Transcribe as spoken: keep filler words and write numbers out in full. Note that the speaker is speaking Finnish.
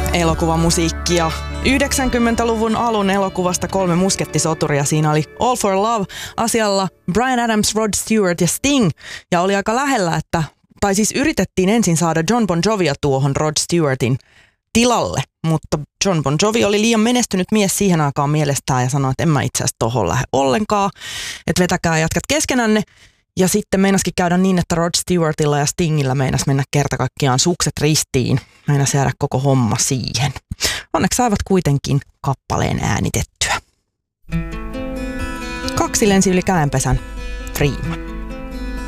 Elokuvamusiikkia. yhdeksänkymmentäluvun alun elokuvasta Kolme muskettisoturia. Siinä oli All for Love asialla Bryan Adams, Rod Stewart ja Sting. Ja oli aika lähellä, että, tai siis yritettiin ensin saada John Bon Jovia tuohon Rod Stewartin tilalle. Mutta John Bon Jovi oli liian menestynyt mies siihen aikaan mielestään ja sanoi, että en mä itse asiassa tohon lähde ollenkaan. Että vetäkää jatkat keskenänne. Ja sitten meinaskin käydä niin, että Rod Stewartilla ja Stingillä meinas mennä kerta kaikkiaan sukset ristiin. Meinas jäädä koko homma siihen. Onneksi saivat kuitenkin kappaleen äänitettyä. Kaksi lensi yli käenpesän. Freeman.